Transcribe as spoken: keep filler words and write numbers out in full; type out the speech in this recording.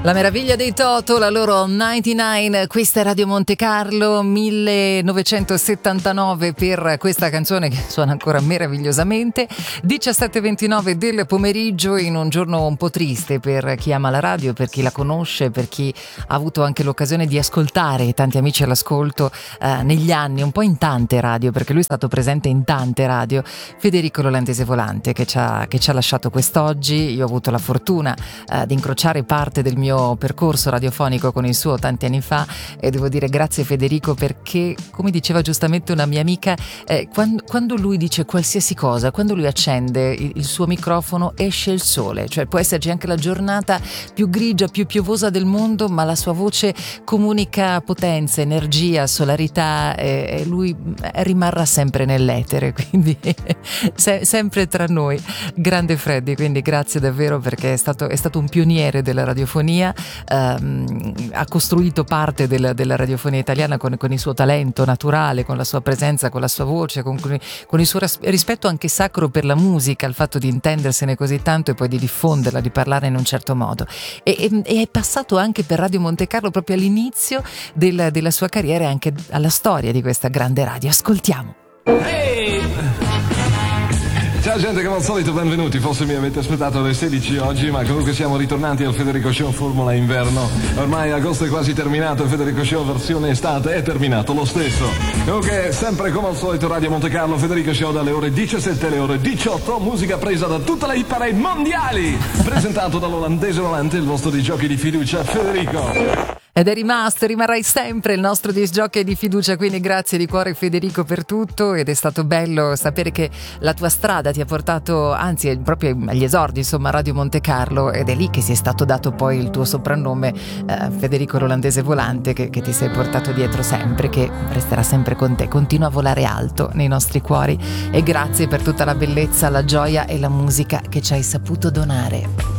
La meraviglia dei Toto, la loro novantanove, questa è Radio Monte Carlo, millenovecentosettantanove per questa canzone che suona ancora meravigliosamente. diciassette e ventinove del pomeriggio, in un giorno un po' triste per chi ama la radio, per chi la conosce, per chi ha avuto anche l'occasione di ascoltare tanti amici all'ascolto eh, negli anni, un po' in tante radio, perché lui è stato presente in tante radio. Federico L'Olandese Volante, che ci ha, che ci ha lasciato quest'oggi. Io ho avuto la fortuna eh, di incrociare parte del mio percorso radiofonico con il suo tanti anni fa, e devo dire grazie Federico, perché come diceva giustamente una mia amica, eh, quando, quando lui dice qualsiasi cosa, quando lui accende il, il suo microfono, esce il sole. Cioè può esserci anche la giornata più grigia, più piovosa del mondo, ma la sua voce comunica potenza, energia, solarità, e, e lui rimarrà sempre nell'etere, quindi se, sempre tra noi. Grande Freddy, quindi grazie davvero, perché è stato, è stato un pioniere della radiofonia. Um, ha costruito parte della, della radiofonia italiana con, con il suo talento naturale, con la sua presenza, con la sua voce, con, con il suo rispetto anche sacro per la musica, il fatto di intendersene così tanto e poi di diffonderla, di parlare in un certo modo. E, e, e è passato anche per Radio Monte Carlo proprio all'inizio della, della sua carriera e anche alla storia di questa grande radio. Ascoltiamo. Hey! Ciao gente, come al solito benvenuti. Forse mi avete aspettato alle sedici oggi, ma comunque siamo ritornati al Federico Show Formula Inverno. Ormai agosto è quasi terminato, il Federico Show versione estate è terminato lo stesso. Comunque sempre come al solito Radio Monte Carlo, Federico Show dalle ore diciassette alle ore diciotto, musica presa da tutte le hit parade mondiali, presentato dall'Olandese Volante, il vostro di giochi di fiducia Federico. Ed è rimasto, rimarrai sempre il nostro disc jockey di fiducia, quindi grazie di cuore Federico per tutto, ed è stato bello sapere che la tua strada ti ha portato, anzi proprio agli esordi, insomma, a Radio Monte Carlo, ed è lì che si è stato dato poi il tuo soprannome, eh, Federico L'Olandese Volante, che, che ti sei portato dietro sempre, che resterà sempre con te, continua a volare alto nei nostri cuori, e grazie per tutta la bellezza, la gioia e la musica che ci hai saputo donare.